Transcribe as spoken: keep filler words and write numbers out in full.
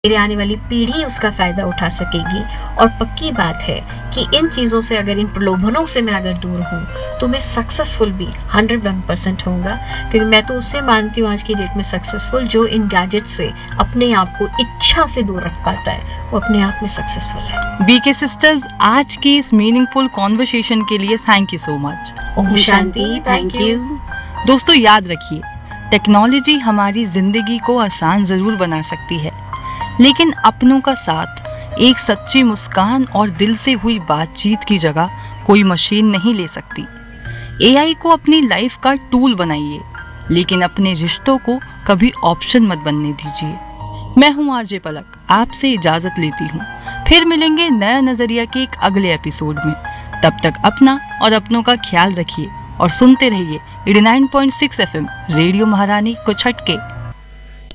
मेरे आने वाली पीढ़ी उसका फायदा उठा सकेगी। और पक्की बात है कि इन चीज़ों से अगर, इन प्रलोभनों से मैं अगर दूर हूँ तो मैं सक्सेसफुल भी हंड्रेड वन परसेंट होऊंगा, क्योंकि मैं तो उसे मानती हूँ आज की डेट में सक्सेसफुल जो इन गैजेट से अपने आप को इच्छा से दूर रख पाता है, वो अपने आप में सक्सेसफुल है। बीके सिस्टर्स, आज की इस मीनिंगफुल कॉन्वर्सेशन के लिए thank you so much. Om Shanti, thank you. दोस्तों याद रखिए, टेक्नोलॉजी हमारी जिंदगी को आसान जरूर बना सकती है, लेकिन अपनों का साथ, एक सच्ची मुस्कान और दिल से हुई बातचीत की जगह कोई मशीन नहीं ले सकती। एआई को अपनी लाइफ का टूल बनाइए, लेकिन अपने रिश्तों को कभी ऑप्शन मत बनने दीजिए। मैं हूँ आरजे पलक, आपसे इजाजत लेती हूँ। फिर मिलेंगे नया नजरिया के एक अगले एपिसोड में। तब तक अपना और अपनों का ख्याल रखिए और सुनते रहिए eighty nine point six F M radio महारानी कुछ हटके।